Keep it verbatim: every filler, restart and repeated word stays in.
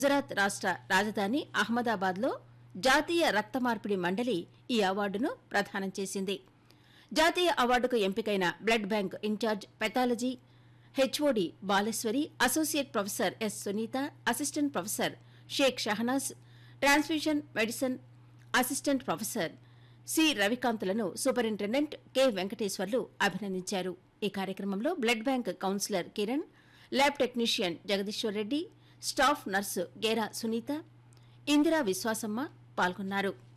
గుజరాత్ రాష్ట్ర రాజధాని అహ్మదాబాద్లో జాతీయ రక్త మార్పిడి మండలి ఈ అవార్డును ప్రదానం చేసింది. జాతీయ అవార్డుకు ఎంపికైన blood bank incharge pathology HOD Baleswari, associate professor S Sunitha, assistant professor Sheikh Shahnaz, transfusion medicine assistant professor C రవికాంత్లను superintendent K Venkateswarlu అభినందించారు. ఈ కార్యక్రమంలో blood bank councillor Kiran, lab technician Jagadishwar Reddy, staff nurse గేరా సునీత, ఇందిరా విశ్వాసమ్మ పాల్గొన్నారు.